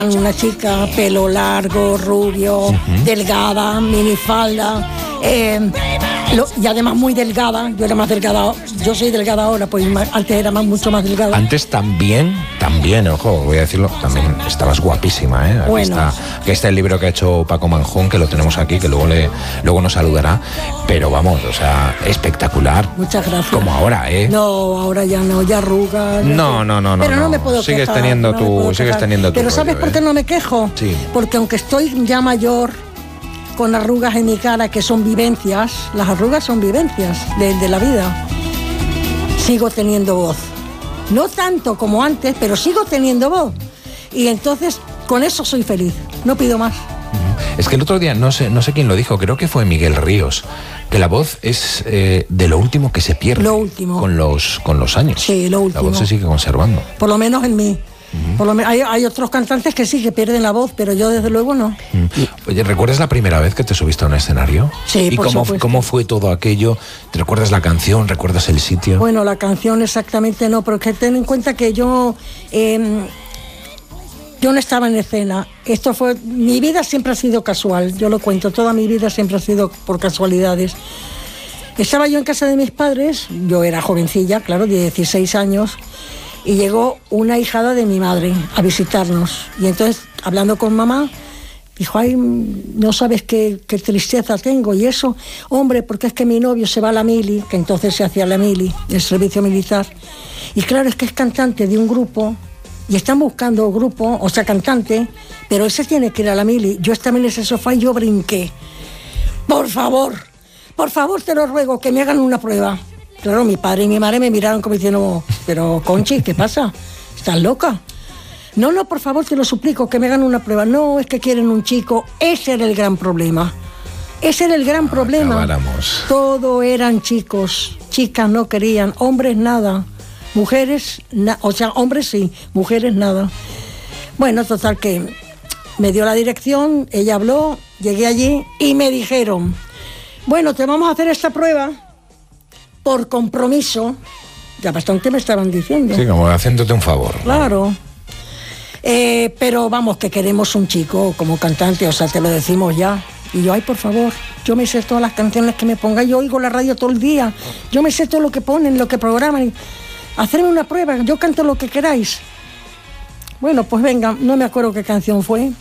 Una chica, pelo largo, rubio, delgada, minifalda, y además muy delgada. Yo era más delgada, yo soy delgada ahora, pues antes era mucho más delgada. Antes también, ojo, voy a decirlo, también estabas guapísima, ¿eh? Aquí Bueno. está el libro que ha hecho Paco Manjón, que lo tenemos aquí, que luego nos saludará, pero vamos, o sea, espectacular. Muchas gracias. Como ahora, ¿eh? No, ahora ya no, ya arruga. No. Pero no me puedo sigues quejar. teniendo no me puedo sigues quejar. teniendo tu Pero rollo, ¿sabes por qué no me quejo? Sí. Porque aunque estoy ya mayor, con arrugas en mi cara, que son vivencias, las arrugas son vivencias de la vida, sigo teniendo voz. No tanto como antes, pero sigo teniendo voz. Y entonces, con eso soy feliz. No pido más. Es que el otro día, no sé quién lo dijo, creo que fue Miguel Ríos, que la voz es de lo último que se pierde. Lo último. Con los años. Sí, lo último. La voz se sigue conservando. Por lo menos en mí. Hay otros cantantes que sí, que pierden la voz, pero yo desde luego no. Oye, ¿recuerdas la primera vez que te subiste a un escenario? Sí, ¿Y por supuesto. cómo fue todo aquello? ¿Te recuerdas la canción? ¿Recuerdas el sitio? Bueno, la canción exactamente no, pero que ten en cuenta que yo no estaba en escena. Mi vida siempre ha sido casual, yo lo cuento, toda mi vida siempre ha sido por casualidades. Estaba yo en casa de mis padres, yo era jovencilla, claro, de 16 años, y llegó una ahijada de mi madre a visitarnos. Y entonces, hablando con mamá, dijo, ay, no sabes qué tristeza tengo. Y eso, hombre, porque es que mi novio se va a la mili, que entonces se hacía la mili, el servicio militar. Y claro, es que es cantante de un grupo, y están buscando grupo, o sea, cantante, pero ese tiene que ir a la mili. Yo estaba en ese sofá y yo brinqué. Por favor, te lo ruego, que me hagan una prueba. Claro, mi padre y mi madre me miraron como diciendo, pero Conchi, ¿qué pasa? ¿Estás loca? No, por favor, te lo suplico, que me hagan una prueba. No, es que quieren un chico. Ese era el gran problema. Acabáramos. Todo eran chicos. Chicas no querían. Hombres nada. Mujeres, hombres sí. Mujeres nada. Bueno, total que me dio la dirección, ella habló, llegué allí y me dijeron, bueno, te vamos a hacer esta prueba por compromiso. Ya bastante me estaban diciendo. Sí, como haciéndote un favor. Claro. Pero vamos, que queremos un chico como cantante, o sea, te lo decimos ya. Y yo, ay, por favor, yo me sé todas las canciones que me ponga, yo oigo la radio todo el día, yo me sé todo lo que ponen, lo que programan. Hacerme una prueba, yo canto lo que queráis. Bueno, pues venga, no me acuerdo qué canción fue.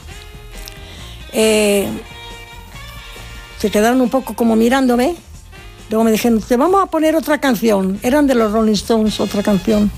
Se quedaron un poco como mirándome. Luego me dijeron, te vamos a poner otra canción. Eran de los Rolling Stones, otra canción.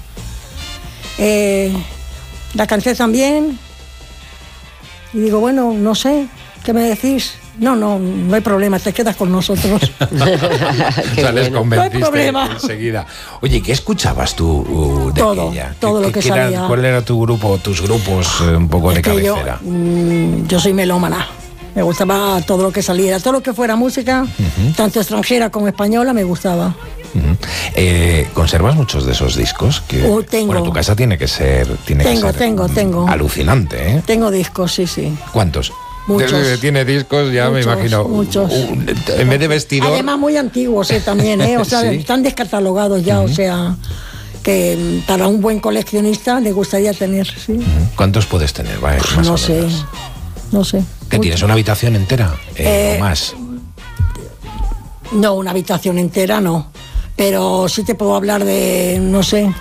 La canté también. Y digo, bueno, no sé, ¿qué me decís? No hay problema, te quedas con nosotros. Sales no convenciste hay problema. enseguida. Oye, ¿qué escuchabas tú de aquella? Todo lo que salía. ¿Cuál era tu grupo, tus grupos un poco de cabecera? Yo soy melómana. Me gustaba todo lo que saliera, todo lo que fuera música, tanto extranjera como española, me gustaba. ¿Conservas muchos de esos discos? Tengo. Bueno, tu casa tiene que ser Tengo. Alucinante, ¿eh? Tengo discos, sí. ¿Cuántos? Muchos. Desde que tiene discos ya Muchos, me imagino. muchos. En vez de vestidor. Además muy antiguos también, o sea, ¿Sí? Están descatalogados ya, o sea, que para un buen coleccionista le gustaría tener, sí. ¿Cuántos puedes tener? Vale, más No o sé, menos. no sé. ¿Qué tienes? ¿Una habitación entera? ¿O más? No, una habitación entera no, pero sí te puedo hablar de, no sé,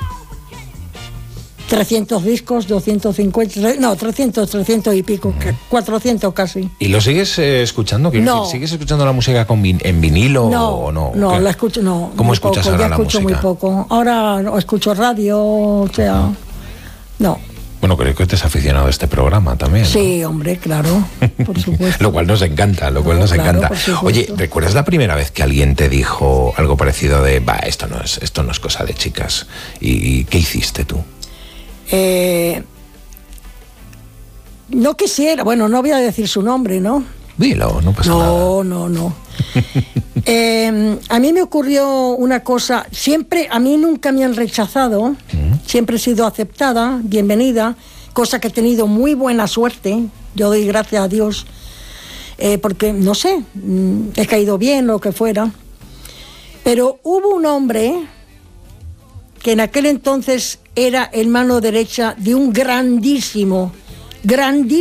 300 discos, 250, no, 300 y pico, 400 casi. ¿Y lo sigues escuchando? No. ¿Sigues escuchando la música en vinilo o no? No, ¿Qué? la escucho, no. ¿Cómo escuchas poco, ahora ya la escucho música? muy poco. Ahora no, escucho radio, o sea, no. Bueno, creo que te has aficionado a este programa también, ¿no? Sí, hombre, claro, por supuesto. Lo cual nos encanta, Claro, por supuesto. Oye, ¿recuerdas la primera vez que alguien te dijo algo parecido de, esto no es cosa de chicas? ¿Y qué hiciste tú? No quisiera, bueno, no voy a decir su nombre, ¿no? Dilo, no pasa nada. No. A mí me ocurrió una cosa, a mí nunca me han rechazado, siempre he sido aceptada, bienvenida, cosa que he tenido muy buena suerte, yo doy gracias a Dios, porque, no sé, he caído bien, lo que fuera, pero hubo un hombre que en aquel entonces era el mano derecha de un grandísimo grandísimo.